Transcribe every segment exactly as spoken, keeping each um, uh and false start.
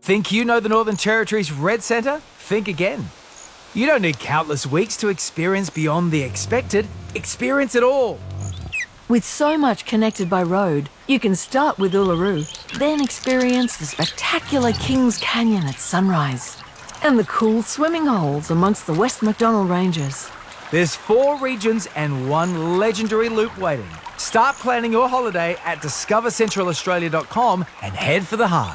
Think you know the Northern Territory's Red Centre? Think again. You don't need countless weeks to experience beyond the expected. Experience it all. With so much connected by road, you can start with Uluru, then experience the spectacular Kings Canyon at sunrise and the cool swimming holes amongst the West Macdonnell Ranges. There's four regions and one legendary loop waiting. Start planning your holiday at discover central australia dot com and head for the heart.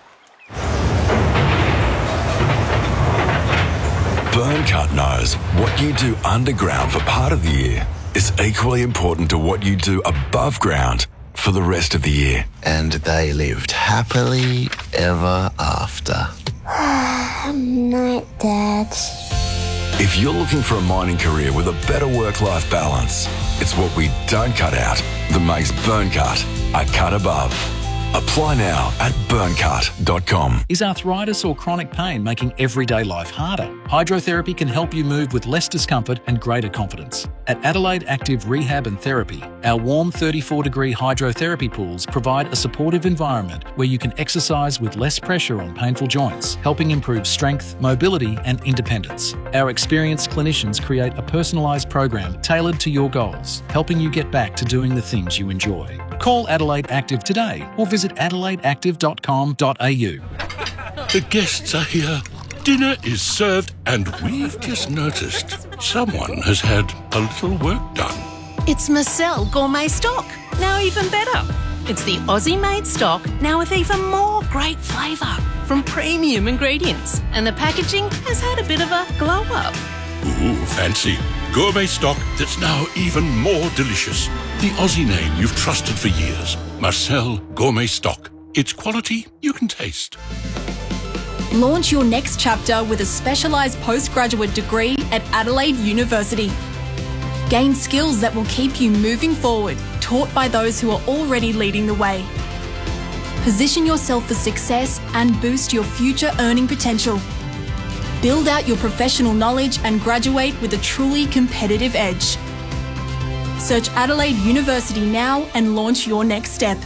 Burncut knows what you do underground for part of the year is equally important to what you do above ground for the rest of the year. And they lived happily ever after. Night, Dad. If you're looking for a mining career with a better work-life balance, it's what we don't cut out that makes Burncut a cut above. Apply now at burncut dot com. Is arthritis or chronic pain making everyday life harder? Hydrotherapy can help you move with less discomfort and greater confidence. At Adelaide Active Rehab and Therapy, our warm thirty-four degree hydrotherapy pools provide a supportive environment where you can exercise with less pressure on painful joints, helping improve strength, mobility and independence. Our experienced clinicians create a personalised program tailored to your goals, helping you get back to doing the things you enjoy. Call Adelaide Active today or visit adelaide active dot com dot a u. The guests are here. Dinner is served and we've just noticed someone has had a little work done. It's Marcel Gourmet Stock, now even better. It's the Aussie-made stock, now with even more great flavour from premium ingredients. And the packaging has had a bit of a glow-up. Ooh, fancy. Gourmet stock that's now even more delicious. The Aussie name you've trusted for years. Marcel Gourmet Stock. It's quality you can taste. Launch your next chapter with a specialised postgraduate degree at Adelaide University. Gain skills that will keep you moving forward, taught by those who are already leading the way. Position yourself for success and boost your future earning potential. Build out your professional knowledge and graduate with a truly competitive edge. Search Adelaide University now and launch your next step.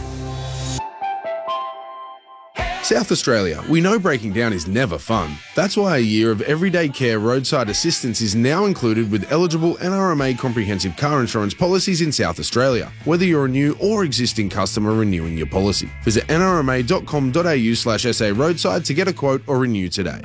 South Australia, we know breaking down is never fun. That's why a year of everyday care roadside assistance is now included with eligible N R M A comprehensive car insurance policies in South Australia, whether you're a new or existing customer renewing your policy. Visit n r m a dot com dot a u slash s a roadside to get a quote or renew today.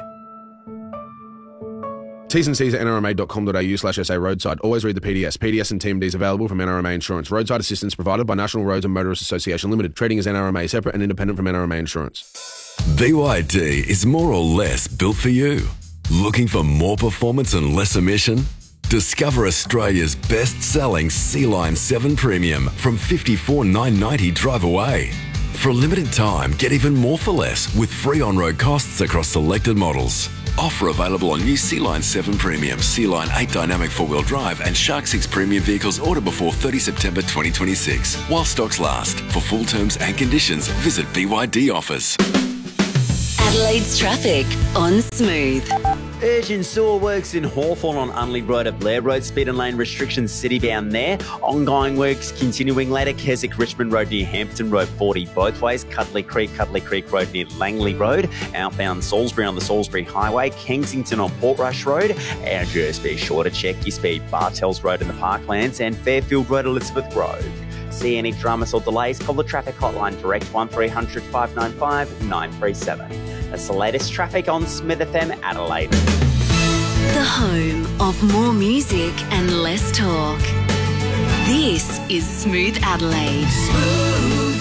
T's and C's at n r m a dot com dot a u slash s a roadside. Always read the P D S. P D S and T M Ds available from N R M A Insurance. Roadside assistance provided by National Roads and Motorists Association Limited. Trading as N R M A, separate and independent from N R M A Insurance. B Y D is more or less built for you. Looking for more performance and less emission? Discover Australia's best-selling C-Line seven Premium from fifty-four thousand nine hundred ninety dollars drive away. For a limited time, get even more for less with free on-road costs across selected models. Offer available on new C-Line seven Premium, C-Line eight Dynamic four-wheel drive and Shark six Premium vehicles ordered before thirtieth September twenty twenty-six. While stocks last. For full terms and conditions, visit B Y D Offers. Adelaide's traffic on Smooth. Urgent sewer works in Hawthorn on Unley Road at Blair Road. Speed and lane restrictions city-bound there. Ongoing works continuing later. Keswick Richmond Road near Hampton Road forty both ways. Cuddly Creek, Cuddly Creek Road near Langley Road. Outbound Salisbury on the Salisbury Highway. Kensington on Portrush Road. And just be sure to check your speed. Bartels Road in the Parklands and Fairfield Road, Elizabeth Grove. See any dramas or delays? Call the traffic hotline direct one three hundred five nine five nine three seven. That's the latest traffic on Smith F M Adelaide. The home of more music and less talk. This is Smooth Adelaide. Smooth.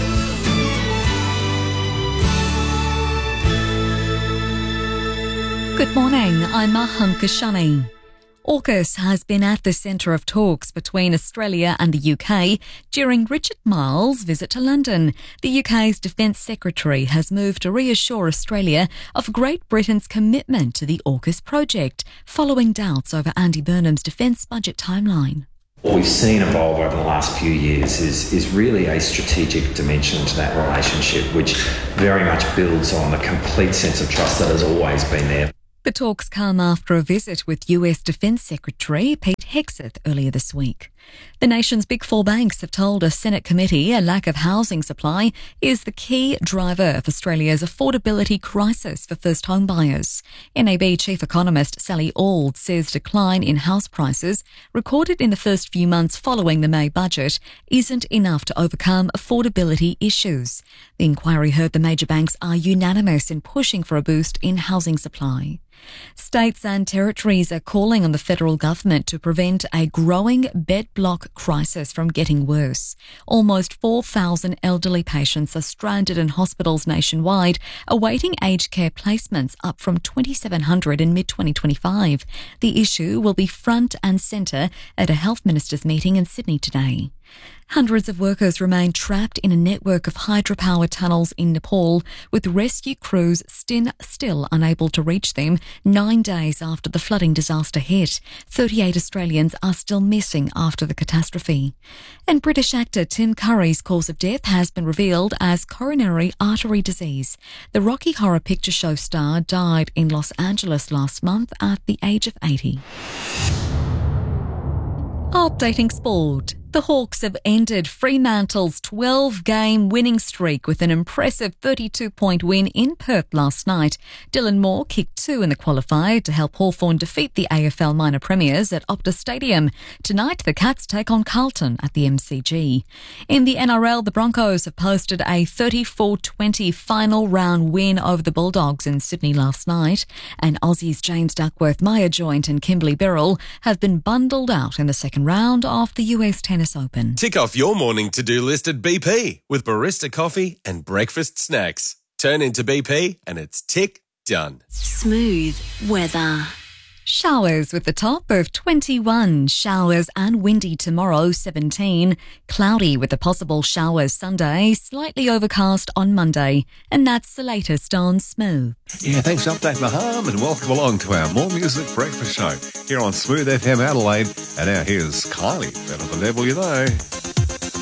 Good morning, I'm Maham Kashani. AUKUS has been at the centre of talks between Australia and the U K during Richard Marles' visit to London. The U K's Defence Secretary has moved to reassure Australia of Great Britain's commitment to the AUKUS project, following doubts over Andy Burnham's defence budget timeline. What we've seen evolve over the last few years is, is really a strategic dimension to that relationship, which very much builds on the complete sense of trust that has always been there. The talks come after a visit with U S Defence Secretary Pete Hegseth earlier this week. The nation's big four banks have told a Senate committee a lack of housing supply is the key driver of Australia's affordability crisis for first home buyers. N A B Chief Economist Sally Auld says decline in house prices recorded in the first few months following the May budget isn't enough to overcome affordability issues. The inquiry heard the major banks are unanimous in pushing for a boost in housing supply. States and territories are calling on the federal government to prevent a growing bed block crisis from getting worse. Almost four thousand elderly patients are stranded in hospitals nationwide, awaiting aged care placements, up from twenty-seven hundred in mid twenty twenty-five. The issue will be front and centre at a health ministers' meeting in Sydney today. Hundreds of workers remain trapped in a network of hydropower tunnels in Nepal, with rescue crews still, still unable to reach them nine days after the flooding disaster hit. thirty-eight Australians are still missing after the catastrophe. And British actor Tim Curry's cause of death has been revealed as coronary artery disease. The Rocky Horror Picture Show star died in Los Angeles last month at the age of eighty. Updating sport. The Hawks have ended Fremantle's twelve-game winning streak with an impressive thirty-two point win in Perth last night. Dylan Moore kicked two in the qualifier to help Hawthorn defeat the A F L minor premiers at Optus Stadium. Tonight, the Cats take on Carlton at the M C G. In the N R L, the Broncos have posted a thirty-four twenty final round win over the Bulldogs in Sydney last night, and Aussies James Duckworth, Maya Joint and Kimberly Birrell have been bundled out in the second round of the U S Tennis Open. Tick off your morning to-do list at B P with barista coffee and breakfast snacks. Turn into B P and it's tick done. Smooth weather. Showers with the top of twenty-one. Showers and windy tomorrow, seventeen. Cloudy with the possible showers Sunday. Slightly overcast on Monday. And that's the latest on Smooth. Yeah, thanks, Update Maham, and welcome along to our More Music Breakfast Show here on Smooth F M Adelaide. And now here's Kylie, better the level you know.